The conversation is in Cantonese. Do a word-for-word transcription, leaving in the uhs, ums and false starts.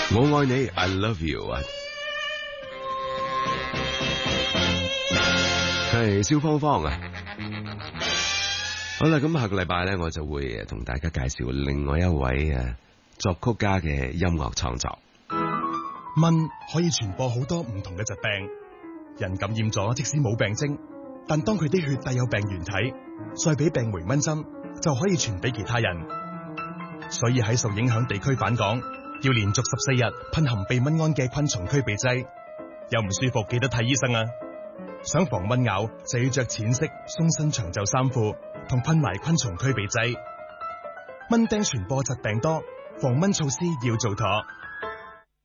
我愛你 I love you 啊，係蕭芳芳啊。好啦，咁下個禮拜咧，我就會同大家介紹另外一位誒作曲家嘅音樂創作。 蚊可以傳播好多唔同嘅疾病，人感染咗即使冇病徵，但當佢啲血帶有病原體，再俾病媒蚊針，就可以傳俾其他人。所以喺受影響地區返港，要連續十四日噴含避蚊胺嘅昆蟲驅鼻劑。有唔舒服記得睇醫生啊！想防蚊咬就要着淺色鬆身長袖衫褲，同噴埋昆蟲驅鼻劑。蚊叮傳播疾病多，防蚊措施要做妥。